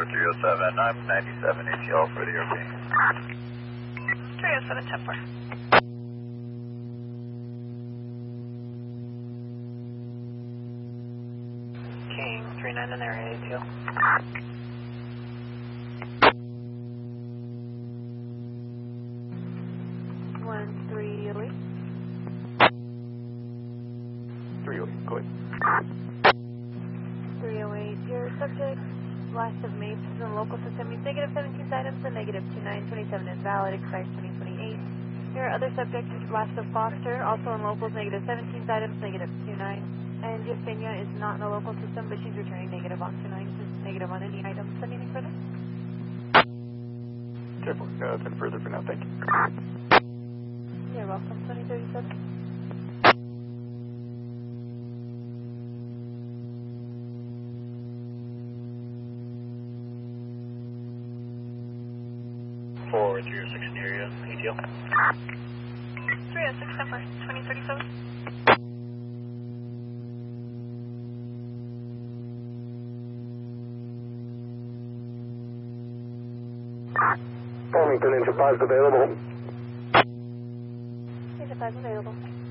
4307, I'm 97 ATL for the European. 307, 10-4. King 39 in area ATL. One 308. 308, go ahead. 308, your subject last of May in the local system means negative 17 items and negative 2927 invalid, expires 2028. Your other subject last of Foster, also in locals, negative 17 items, negative 29. And Yesenia is not in the local system, but she's returning negative on 29, negative on any items. Anything further? Careful, nothing further for now, thank you. You're welcome, 2037. For 306 in the area, ATL. 306, 2037. Farmington, engine 5 is available. Engine 5 available.